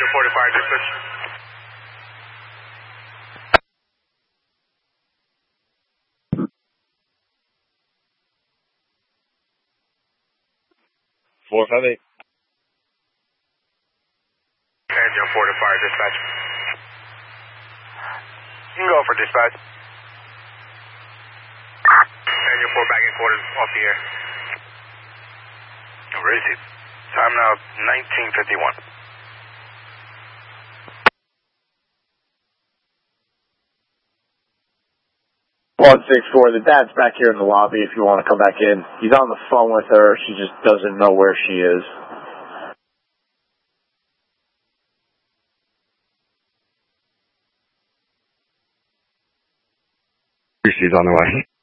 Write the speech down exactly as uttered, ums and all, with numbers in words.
Angel forty-five, dispatch. four five eight. Angel forty-five, dispatch. You can go for dispatch. Angel four back in quarters, off the air. Where is it? Time now, nineteen fifty-one. one six four, the dad's back here in the lobby if you want to come back in. He's on the phone with her. She just doesn't know where she is. She's on the way.